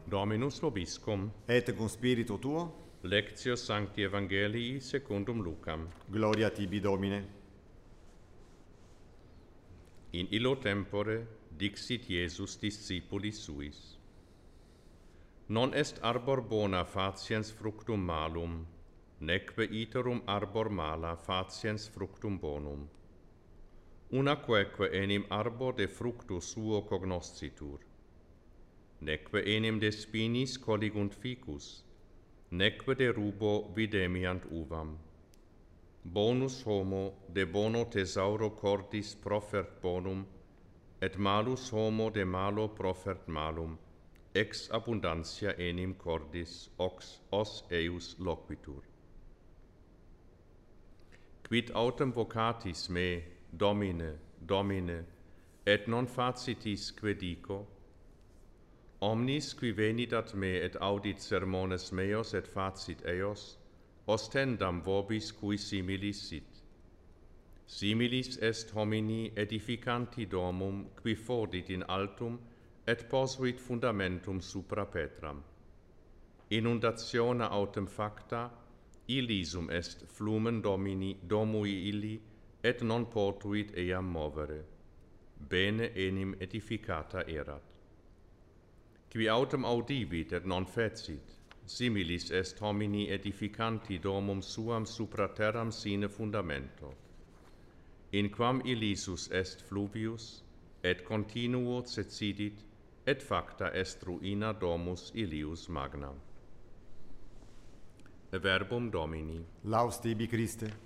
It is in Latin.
Dominus vobiscum. Et cum spiritu tuo, Lectio Sancti Evangelii secundum Lucam. gloria tibi Domine. In illo tempore dixit Iesus discipulis suis. Non est arbor bona faciens fructum malum, neque iterum arbor mala faciens fructum bonum. Unaqueque enim arbor de fructu suo cognoscitur. Neque enim de spinis colligunt ficus, neque de rubo videmiant uvam. Bonus homo de bono thesauro cordis profert bonum, et malus homo de malo profert malum, ex abundantia enim cordis os eius loquitur. Quid autem vocatis me, Domine, Domine, et non facitisque dico? Omnis qui venidat me et audit sermones meos et facit eos, ostendam vobis cui similis sit. Similis est homini edificanti domum qui fodit in altum et posuit fundamentum supra Petram. Inundationa autem facta, illisum est flumen domini domui illi et non potuit eam movere. Bene enim edificata erat. Qui autem audivit et non fecit, similis est homini edificanti domum suam supra terram sine fundamento. In quam illisus est fluvius, et continuo cedit, et facta est ruina domus illius magna. Verbum Domini. Laus tibi Christe.